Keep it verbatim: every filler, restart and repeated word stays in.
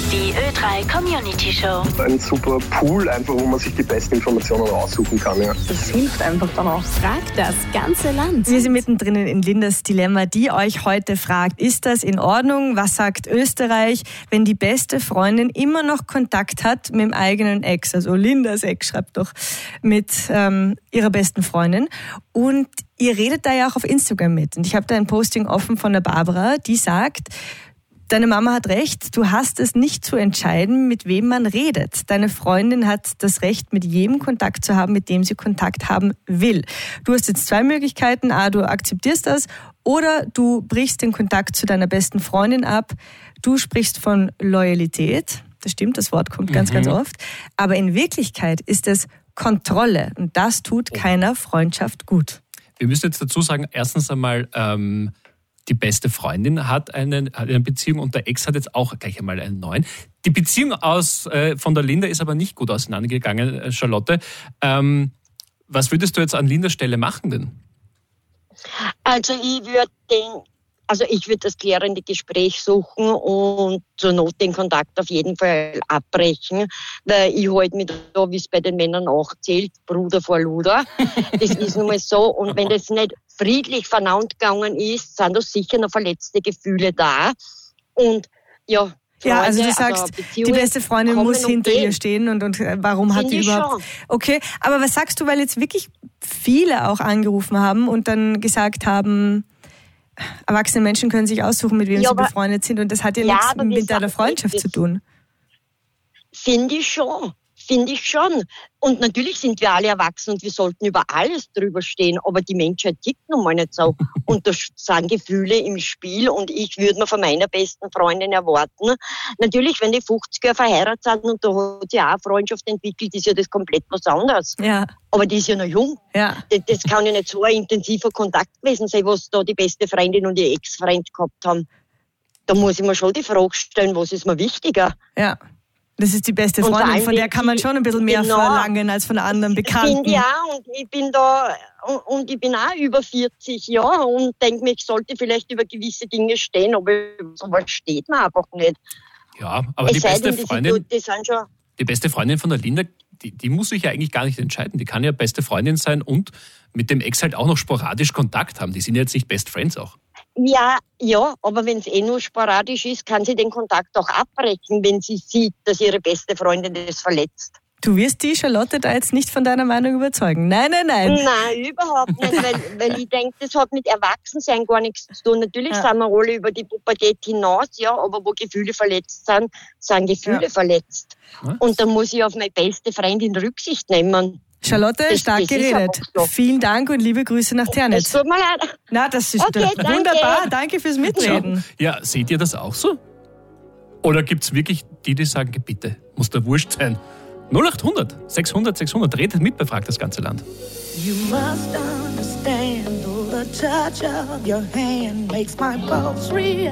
Die Ö drei Community Show. Ein super Pool, einfach, wo man sich die besten Informationen raussuchen kann. Ja. Das hilft einfach dann auch. Fragt das ganze Land. Wir sind mittendrin in Lindas Dilemma, die euch heute fragt, ist das in Ordnung? Was sagt Österreich, wenn die beste Freundin immer noch Kontakt hat mit dem eigenen Ex? Also Lindas Ex schreibt doch mit ähm, ihrer besten Freundin. Und ihr redet da ja auch auf Instagram mit. Und ich habe da ein Posting offen von der Barbara, die sagt, deine Mama hat recht, du hast es nicht zu entscheiden, mit wem man redet. Deine Freundin hat das Recht, mit jedem Kontakt zu haben, mit dem sie Kontakt haben will. Du hast jetzt zwei Möglichkeiten. A, du akzeptierst das oder du brichst den Kontakt zu deiner besten Freundin ab. Du sprichst von Loyalität. Das stimmt, das Wort kommt ganz, mhm. ganz oft. Aber in Wirklichkeit ist es Kontrolle. Und das tut keiner Freundschaft gut. Wir müssen jetzt dazu sagen, erstens einmal, ähm, die beste Freundin hat eine, hat eine Beziehung und der Ex hat jetzt auch gleich einmal einen neuen. Die Beziehung aus, äh, von der Linda ist aber nicht gut auseinandergegangen, äh, Charlotte. Ähm, was würdest du jetzt an Lindas Stelle machen denn? Also ich würde den, also ich würde das klärende Gespräch suchen und zur Not den Kontakt auf jeden Fall abbrechen, weil ich halte mich da, wie es bei den Männern auch zählt, Bruder vor Luder. Das ist nun mal so. Und wenn das nicht friedlich voneinander gegangen ist, sind da sicher noch verletzte Gefühle da. Und ja, Freunde, ja, also du sagst, also die beste Freundin muss hinter ihr stehen und, und warum hat die überhaupt... Schon. Okay, aber was sagst du, weil jetzt wirklich viele auch angerufen haben und dann gesagt haben, erwachsene Menschen können sich aussuchen, mit wem ja, sie aber, befreundet sind und das hat ja, ja nichts mit deiner Freundschaft nicht, zu tun. Finde ich schon. Finde ich schon. Und natürlich sind wir alle erwachsen und wir sollten über alles drüber stehen, aber die Menschheit tickt nun mal nicht so. Und da sind Gefühle im Spiel und ich würde mir von meiner besten Freundin erwarten. Natürlich, wenn die fünfzig Jahre verheiratet sind und da hat sich auch eine Freundschaft entwickelt, ist ja das komplett was anderes. Ja. Aber die ist ja noch jung. Ja. Das, das kann ja nicht so ein intensiver Kontakt gewesen sein, was da die beste Freundin und ihr Ex-Freund gehabt haben. Da muss ich mir schon die Frage stellen, was ist mir wichtiger? Ja. Das ist die beste Freundin, von der kann man schon ein bisschen mehr genau verlangen als von anderen Bekannten. Ich ja, und ich bin da, und, und ich bin auch über vierzig Jahre und denke mir, ich sollte vielleicht über gewisse Dinge stehen, aber sowas steht mir einfach nicht. Ja, aber die beste denn, Freundin, die, sind schon die beste Freundin von der Linda, die, die muss sich ja eigentlich gar nicht entscheiden. Die kann ja beste Freundin sein und mit dem Ex halt auch noch sporadisch Kontakt haben. Die sind ja jetzt nicht Best Friends auch. Ja, ja, aber wenn es eh nur sporadisch ist, kann sie den Kontakt auch abbrechen, wenn sie sieht, dass ihre beste Freundin das verletzt. Du wirst die Charlotte da jetzt nicht von deiner Meinung überzeugen. Nein, nein, nein. Nein, überhaupt nicht, weil, weil ich denke, das hat mit Erwachsensein gar nichts zu tun. Natürlich ja. sind wir alle über die Pubertät hinaus, ja, aber wo Gefühle verletzt sind, sind Gefühle ja. verletzt. Was? Und da muss ich auf meine beste Freundin Rücksicht nehmen. Charlotte, das, stark das geredet. So. Vielen Dank und liebe Grüße nach Ternitz. Es tut mir leid. Na, das ist okay, wunderbar. Danke. Danke fürs Mitreden. Ja, seht ihr das auch so? Oder gibt es wirklich die, die sagen, bitte, muss der Wurscht sein? null acht hundert, sechshundert, sechshundert, redet mit bei Fragt das ganze Land. You must understand, the touch of your hand makes my pulse real.